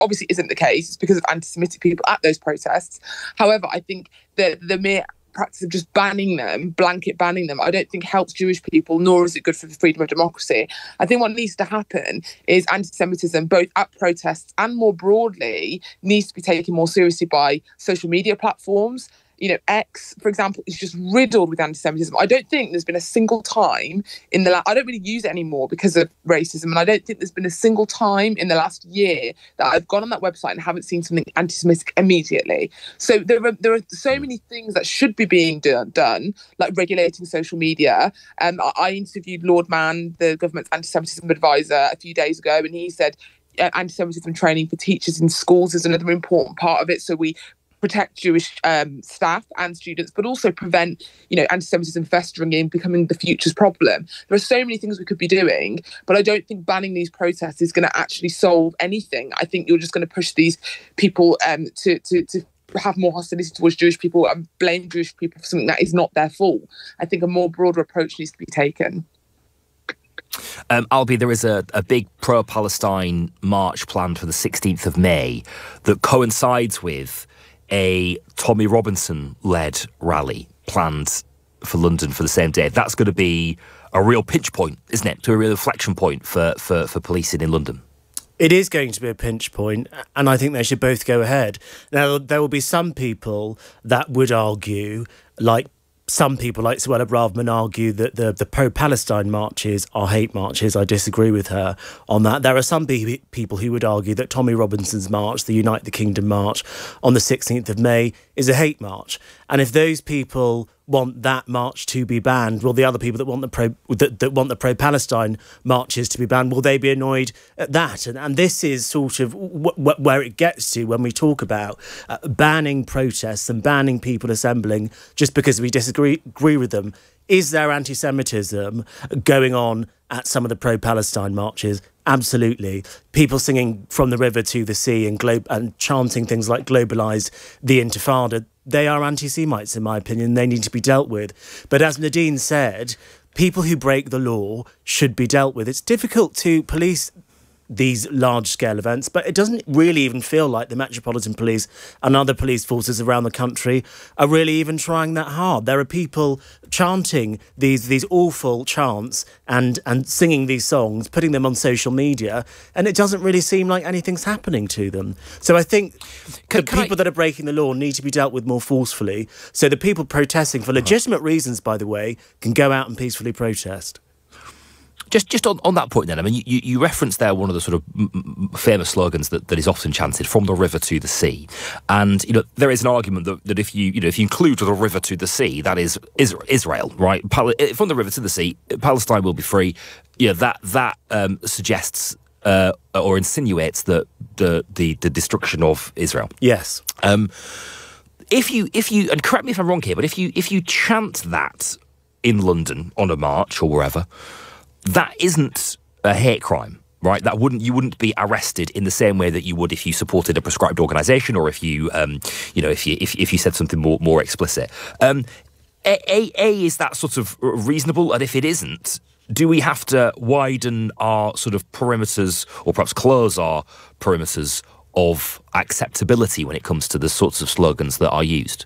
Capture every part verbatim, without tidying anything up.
obviously isn't the case. It's because of anti-Semitic people at those protests. However, I think that the mere practice of just banning them, blanket banning them, I don't think helps Jewish people, nor is it good for the freedom of democracy. I think what needs to happen is anti-Semitism, both at protests and more broadly, needs to be taken more seriously by social media platforms. You know, X, for example, is just riddled with anti-Semitism. I don't think there's been a single time in the last... I don't really use it anymore because of racism, and I don't think there's been a single time in the last year that I've gone on that website and haven't seen something anti-Semitic immediately. So there are there are so many things that should be being done, done like regulating social media. Um, I, I interviewed Lord Mann, the government's anti-Semitism advisor, a few days ago, and he said uh, anti-Semitism training for teachers in schools is another important part of it. So we protect Jewish um, staff and students, but also prevent, you know, anti-Semitism festering in becoming the future's problem. There are so many things we could be doing, but I don't think banning these protests is going to actually solve anything. I think you're just going to push these people um, to, to, to have more hostility towards Jewish people and blame Jewish people for something that is not their fault. I think a more broader approach needs to be taken. Um, Albie, there is a, a big pro-Palestine march planned for the sixteenth of May that coincides with a Tommy Robinson-led rally planned for London for the same day. That's going to be a real pinch point, isn't it? To a real inflection point for, for, for policing in London. It is going to be a pinch point, and I think they should both go ahead. Now, there will be some people that would argue, like some people like Suella Braverman argue that the, the pro-Palestine marches are hate marches. I disagree with her on that. There are some pe- people who would argue that Tommy Robinson's march, the Unite the Kingdom march on the sixteenth of May, is a hate march. And if those people want that march to be banned, well, the other people that want the pro that, that want the pro-Palestine marches to be banned, will they be annoyed at that? And, and this is sort of w- w- where it gets to when we talk about uh, banning protests and banning people assembling just because we disagree agree with them. Is there anti-Semitism going on at some of the pro-Palestine marches? Absolutely. People singing From the River to the Sea and, glo- and chanting things like globalise the Intifada, they are anti-Semites, in my opinion. They need to be dealt with. But as Nadine said, people who break the law should be dealt with. It's difficult to police these large-scale events, but it doesn't really even feel like the Metropolitan Police and other police forces around the country are really even trying that hard. There are people chanting these these awful chants and, and singing these songs, putting them on social media, and it doesn't really seem like anything's happening to them. So I think can, the can people I... that are breaking the law need to be dealt with more forcefully, so the people protesting, for legitimate reasons, by the way, can go out and peacefully protest. Just just on, on that point then, I mean, you, you referenced there one of the sort of m- famous slogans that, that is often chanted, from the river to the sea. And, you know, there is an argument that, that if you, you know, if you include the river to the sea, that is Israel, right? Pal- from the river to the sea, Palestine will be free. You know, that, that um, suggests uh, or insinuates that the, the, the destruction of Israel. Yes. Um, if you, if you, and correct me if I'm wrong here, but if you, if you chant that in London on a march or wherever, that isn't a hate crime, right? That wouldn't you wouldn't be arrested in the same way that you would if you supported a prescribed organisation or if you, um, you know, if you if, if you said something more more explicit. Um, a, a, a is that sort of reasonable? And if it isn't, do we have to widen our sort of perimeters, or perhaps close our perimeters of acceptability when it comes to the sorts of slogans that are used?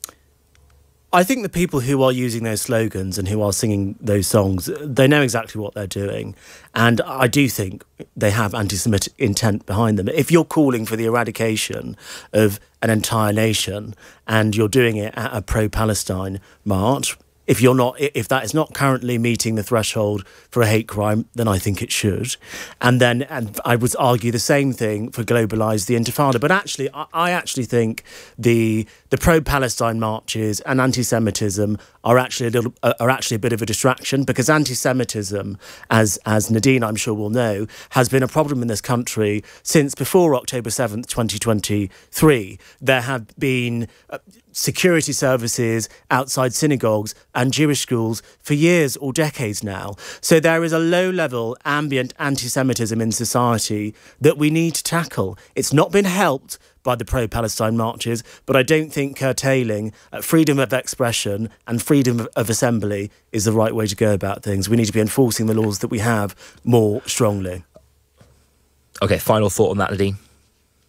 I think the people who are using those slogans and who are singing those songs, they know exactly what they're doing. And I do think they have anti-Semitic intent behind them. If you're calling for the eradication of an entire nation and you're doing it at a pro-Palestine march, if you're not, if that is not currently meeting the threshold for a hate crime, then I think it should. And then, and I would argue the same thing for globalise the Intifada. But actually, I, I actually think the the pro-Palestine marches and anti-Semitism are actually a little are actually a bit of a distraction, because anti-Semitism, as as Nadine I'm sure will know, has been a problem in this country since before October seventh, twenty twenty-three. There have been Uh, security services outside synagogues and Jewish schools for years or decades now. So there is a low-level ambient anti-Semitism in society that we need to tackle. It's not been helped by the pro-Palestine marches, but I don't think curtailing uh, freedom of expression and freedom of, of assembly is the right way to go about things. We need to be enforcing the laws that we have more strongly. OK, final thought on that, Nadine?